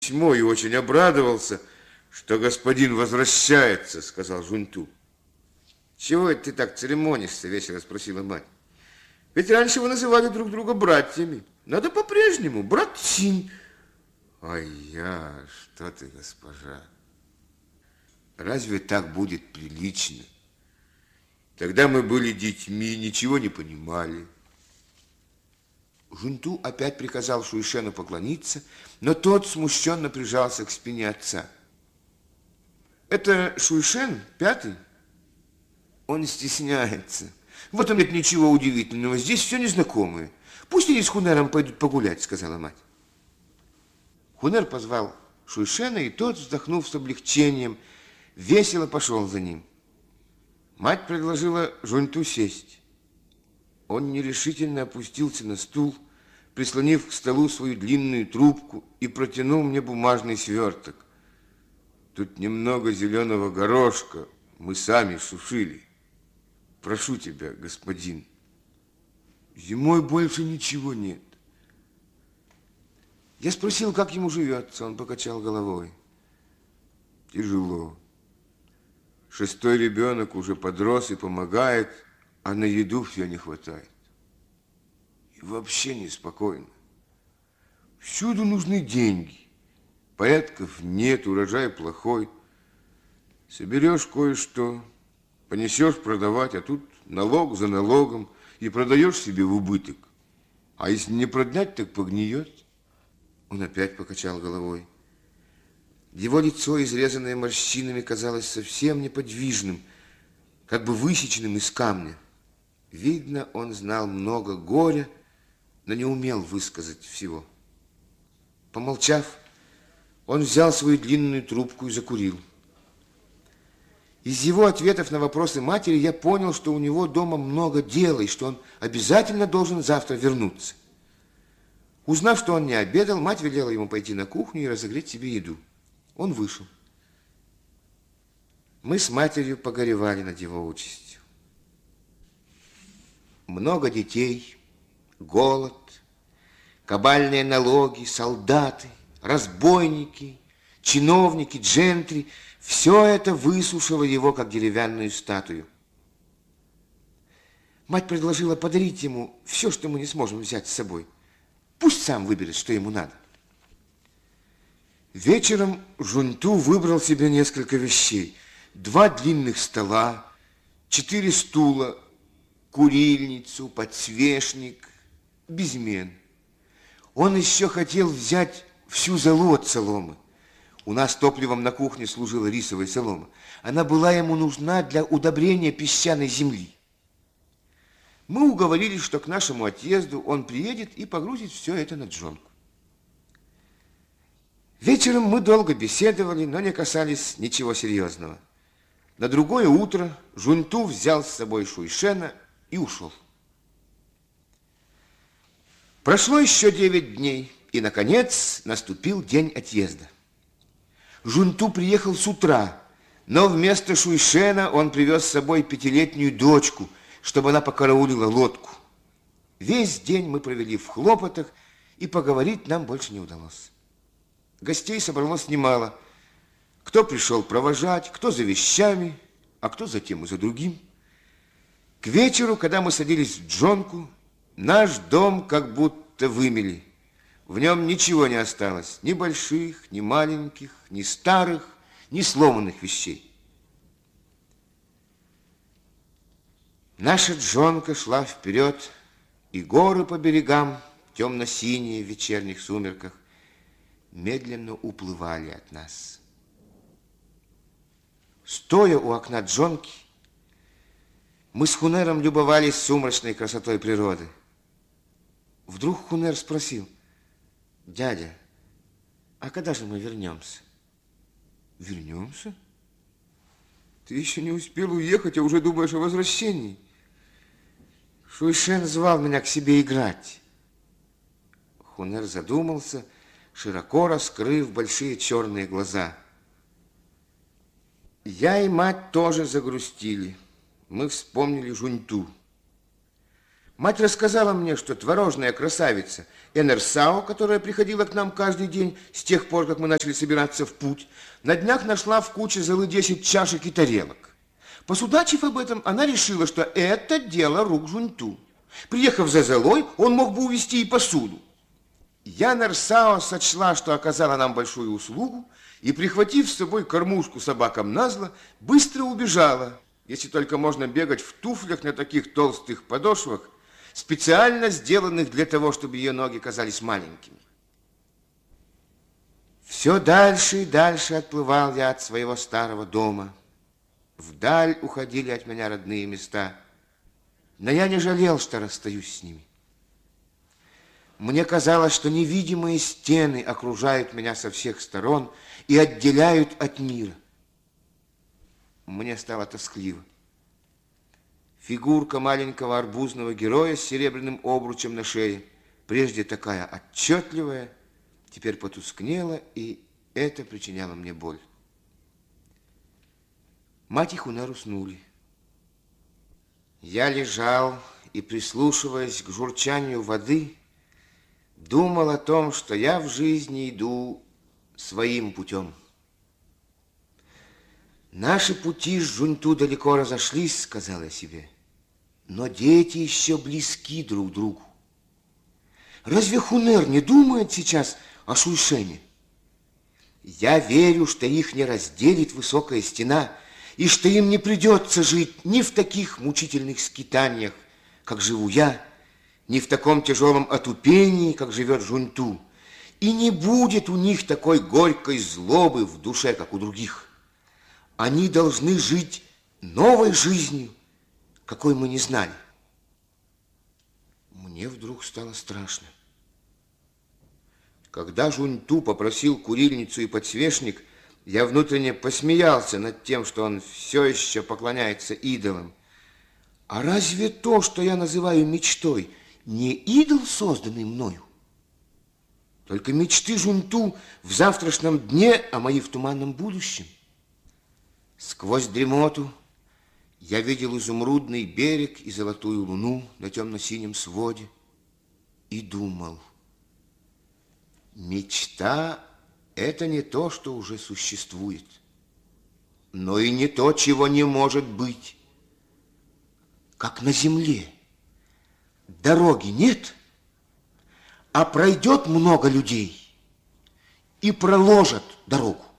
письмо и очень обрадовался, что господин возвращается, сказал Жунту. Чего это ты так церемонишься, весело спросила мать. Ведь раньше вы называли друг друга братьями. Надо по-прежнему, брат Синь. Ой, что ты, госпожа. Разве так будет прилично? Тогда мы были детьми, ничего не понимали. Жунту опять приказал Шуйшену поклониться, но тот смущенно прижался к спине отца. Это Шуйшен, пятый? Он стесняется. В этом нет ничего удивительного. Здесь все незнакомые. Пусть они с Хунером пойдут погулять, сказала мать. Хунер позвал Шуйшена, и тот, вздохнув с облегчением, весело пошел за ним. Мать предложила Жунту сесть. Он нерешительно опустился на стул, прислонив к столу свою длинную трубку, и протянул мне бумажный сверток. Тут немного зеленого горошка, мы сами сушили. Прошу тебя, господин. Зимой больше ничего нет. Я спросил, как ему живется. Он покачал головой. Тяжело. 6-й ребенок уже подрос и помогает, а на еду все не хватает. И вообще неспокойно. Всюду нужны деньги. Порядков нет, урожай плохой. Соберешь кое-что, понесешь продавать, а тут налог за налогом, и продаешь себе в убыток. А если не продать, так погниет. Он опять покачал головой. Его лицо, изрезанное морщинами, казалось совсем неподвижным, как бы высеченным из камня. Видно, он знал много горя, но не умел высказать всего. Помолчав, он взял свою длинную трубку и закурил. Из его ответов на вопросы матери я понял, что у него дома много дела, и что он обязательно должен завтра вернуться. Узнав, что он не обедал, мать велела ему пойти на кухню и разогреть себе еду. Он вышел. Мы с матерью погоревали над его участью. Много детей, голод, кабальные налоги, солдаты, разбойники, чиновники, джентри – все это высушило его, как деревянную статую. Мать предложила подарить ему все, что мы не сможем взять с собой. Пусть сам выберет, что ему надо. Вечером Жунту выбрал себе несколько вещей. 2 длинных стола, 4 стула, курильницу, подсвечник, безмен. Он еще хотел взять всю золу от соломы. У нас топливом на кухне служила рисовая солома. Она была ему нужна для удобрения песчаной земли. Мы уговорились, что к нашему отъезду он приедет и погрузит все это на джонку. Вечером мы долго беседовали, но не касались ничего серьезного. На другое утро Жунту взял с собой Шуйшена и ушел. Прошло еще 9 дней, и, наконец, наступил день отъезда. Жунту приехал с утра, но вместо Шуйшена он привез с собой 5-летнюю дочку, чтобы она покараулила лодку. Весь день мы провели в хлопотах, и поговорить нам больше не удалось. Гостей собралось немало. Кто пришел провожать, кто за вещами, а кто за тем и за другим. К вечеру, когда мы садились в джонку, наш дом как будто вымели. В нем ничего не осталось, ни больших, ни маленьких, ни старых, ни сломанных вещей. Наша джонка шла вперед, и горы по берегам, темно-синие в вечерних сумерках, медленно уплывали от нас. Стоя у окна джонки, мы с Хунером любовались сумрачной красотой природы. Вдруг Хунер спросил: «Дядя, а когда же мы вернемся?» «Вернемся? Ты еще не успел уехать, а уже думаешь о возвращении?» Шуйшен звал меня к себе играть. Хунер задумался, широко раскрыв большие черные глаза. Я и мать тоже загрустили. Мы вспомнили Жунту. Мать рассказала мне, что творожная красавица Энерсао, которая приходила к нам каждый день с тех пор, как мы начали собираться в путь, на днях нашла в куче золы 10 чашек и тарелок. Посудачив об этом, она решила, что это дело рук Жуньту. Приехав за золой, он мог бы увезти и посуду. Энерсао сочла, что оказала нам большую услугу, и, прихватив с собой кормушку собакам назло, быстро убежала, если только можно бегать в туфлях на таких толстых подошвах, специально сделанных для того, чтобы ее ноги казались маленькими. Все дальше и дальше отплывал я от своего старого дома. Вдаль уходили от меня родные места, но я не жалел, что расстаюсь с ними. Мне казалось, что невидимые стены окружают меня со всех сторон и отделяют от мира. Мне стало тоскливо. Фигурка маленького арбузного героя с серебряным обручем на шее, прежде такая отчетливая, теперь потускнела, и это причиняло мне боль. Мать и Хунер уснули. Я лежал и, прислушиваясь к журчанию воды, думал о том, что я в жизни иду своим путем. Наши пути с Жуньту далеко разошлись, сказал я себе, но дети еще близки друг к другу. Разве Хунер не думает сейчас о Шуйшене? Я верю, что их не разделит высокая стена, и что им не придется жить ни в таких мучительных скитаниях, как живу я, ни в таком тяжелом отупении, как живет Жуньту, и не будет у них такой горькой злобы в душе, как у других. Они должны жить новой жизнью, какой мы не знали. Мне вдруг стало страшно. Когда Жуньту попросил курильницу и подсвечник, я внутренне посмеялся над тем, что он все еще поклоняется идолам. А разве то, что я называю мечтой, не идол, созданный мною? Только мечты Жуньту в завтрашнем дне, а мои в туманном будущем. Сквозь дремоту я видел изумрудный берег и золотую луну на темно-синем своде и думал, мечта – это не то, что уже существует, но и не то, чего не может быть. Как на земле дороги нет, а пройдет много людей и проложат дорогу.